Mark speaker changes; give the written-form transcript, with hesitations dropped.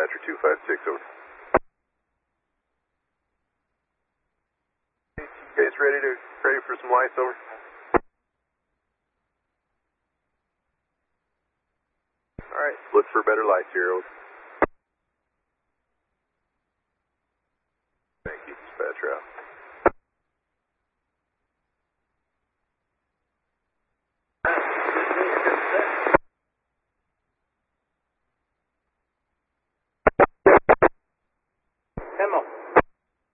Speaker 1: Dispatcher 256, over. Case ready for some lights, over. Alright, look for better lights here, over. Thank you, dispatcher out.